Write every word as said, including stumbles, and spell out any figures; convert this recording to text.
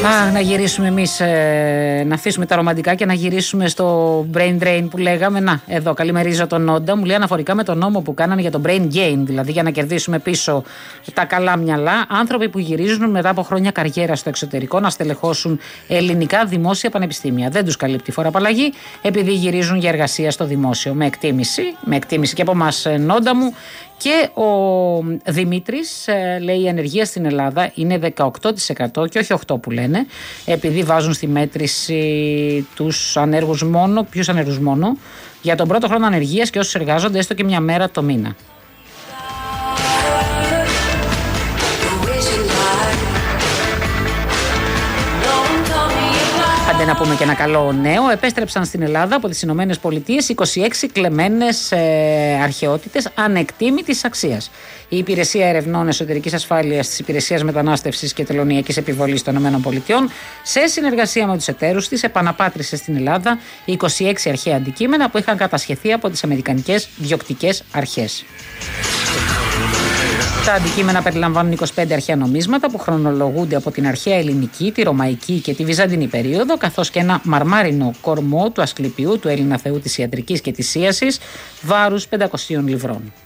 Α, να γυρίσουμε εμείς, ε, να αφήσουμε τα ρομαντικά και να γυρίσουμε στο brain drain που λέγαμε. Να, εδώ καλημερίζω τον Νόντα. Μου λέει αναφορικά με τον νόμο που κάνανε για το brain gain, δηλαδή για να κερδίσουμε πίσω τα καλά μυαλά. Άνθρωποι που γυρίζουν μετά από χρόνια καριέρα στο εξωτερικό να στελεχώσουν ελληνικά δημόσια πανεπιστήμια. Δεν τους καλύπτει η φοροαπαλλαγή, επειδή γυρίζουν για εργασία στο δημόσιο. Με εκτίμηση, με εκτίμηση και από εμάς, Νόντα μου. Και ο Δημήτρης ε, λέει η ανεργία στην Ελλάδα είναι δεκαοκτώ τοις εκατό και όχι οκτώ τοις εκατό που λένε, επειδή βάζουν στη μέτρηση τους ανέργους μόνο, ποιους ανέργους μόνο, για τον πρώτο χρόνο ανεργίας και όσους εργάζονται έστω και μια μέρα το μήνα. Άντε να πούμε και ένα καλό νέο. Επέστρεψαν στην Ελλάδα από τις Ηνωμένες Πολιτείες είκοσι έξι κλεμμένες ε, αρχαιότητες ανεκτήμητης αξίας. Η Υπηρεσία Ερευνών Εσωτερικής Ασφάλειας της Υπηρεσίας Μετανάστευσης και Τελωνειακής Επιβολής των ΗΠΑ, σε συνεργασία με τους εταίρους της, επαναπάτρισε στην Ελλάδα είκοσι έξι αρχαία αντικείμενα που είχαν κατασχεθεί από τις αμερικανικές διοκτικές αρχές. Τα αντικείμενα περιλαμβάνουν είκοσι πέντε αρχαία νομίσματα που χρονολογούνται από την αρχαία ελληνική, τη ρωμαϊκή και τη βυζαντινή περίοδο, καθώς και ένα μαρμάρινο κορμό του Ασκληπιού, του Έλληνα θεού της ιατρικής και της ίασης, βάρους πεντακόσιων λιβρών.